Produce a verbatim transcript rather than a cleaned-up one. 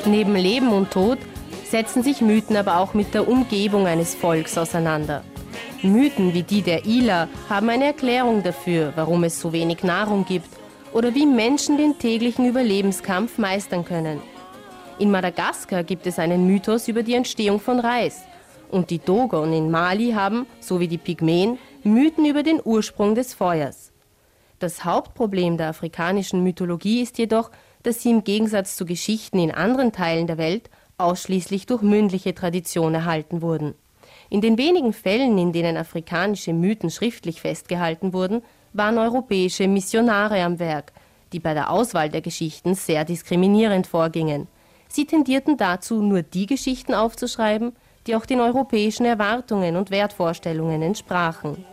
Neben Leben und Tod setzen sich Mythen aber auch mit der Umgebung eines Volks auseinander. Mythen wie die der Ila haben eine Erklärung dafür, warum es so wenig Nahrung gibt oder wie Menschen den täglichen Überlebenskampf meistern können. In Madagaskar gibt es einen Mythos über die Entstehung von Reis. Und die Dogon in Mali haben, so wie die Pygmäen, Mythen über den Ursprung des Feuers. Das Hauptproblem der afrikanischen Mythologie ist jedoch, dass sie im Gegensatz zu Geschichten in anderen Teilen der Welt ausschließlich durch mündliche Tradition erhalten wurden. In den wenigen Fällen, in denen afrikanische Mythen schriftlich festgehalten wurden, waren europäische Missionare am Werk, die bei der Auswahl der Geschichten sehr diskriminierend vorgingen. Sie tendierten dazu, nur die Geschichten aufzuschreiben, die auch den europäischen Erwartungen und Wertvorstellungen entsprachen.